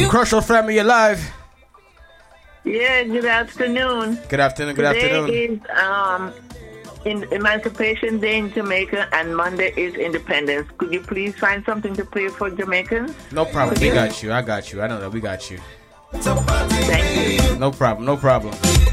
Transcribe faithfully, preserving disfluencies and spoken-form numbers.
Crucial family alive. Yeah, good afternoon. Good afternoon, good Today afternoon. is um, in Emancipation Day in Jamaica, and Monday is Independence. Could you please find something to play for Jamaicans? No problem. We got you. I got you. I know that we got you. Thank you. No problem. No problem.